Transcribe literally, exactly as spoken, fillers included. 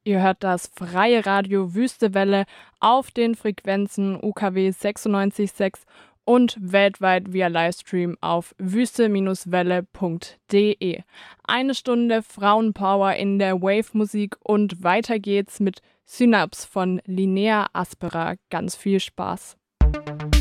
Ihr hört das freie Radio Wüstewelle auf den Frequenzen U K W sechsundneunzig Komma sechs und weltweit via Livestream auf wüste-welle punkt de. Eine Stunde Frauenpower in der Wave-Musik und weiter geht's mit Synapse von Linnea Aspera. Ganz viel Spaß.